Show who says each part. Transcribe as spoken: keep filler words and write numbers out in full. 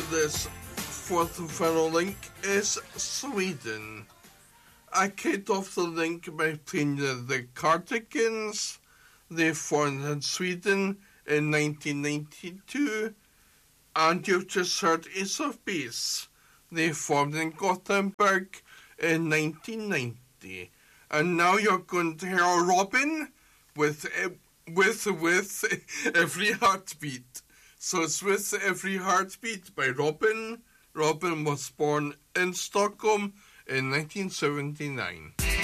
Speaker 1: this fourth and final link is Sweden. I kicked off the link by playing the, the Cardigans. They formed in Sweden in nineteen ninety-two. And you've just heard Ace of Base. They formed in Gothenburg in nineteen ninety. And now you're going to hear Robin with, with, with Every Heartbeat. So it's With Every Heartbeat by Robin. Robin was born in Stockholm in nineteen seventy-nine.